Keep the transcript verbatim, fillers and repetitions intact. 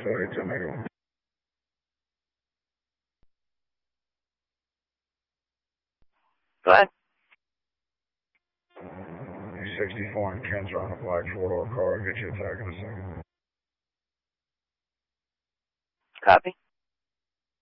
Sorry, ten ninety-one. Go ahead. sixty-four and Ken's on a black four-door car. I'll get you a tag in a second. Copy.